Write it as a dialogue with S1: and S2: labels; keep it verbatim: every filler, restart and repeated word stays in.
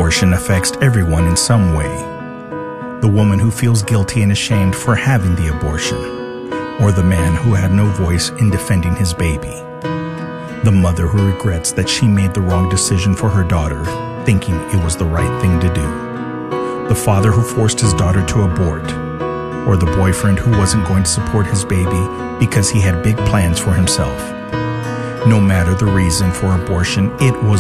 S1: Abortion affects everyone in some way. The woman who feels guilty and ashamed for having the abortion, or the man who had no voice in defending his baby. The mother who regrets that she made the wrong decision for her daughter, thinking it was the right thing to do. The father who forced his daughter to abort, or the boyfriend who wasn't going to support his baby because he had big plans for himself. No matter the reason for abortion, it was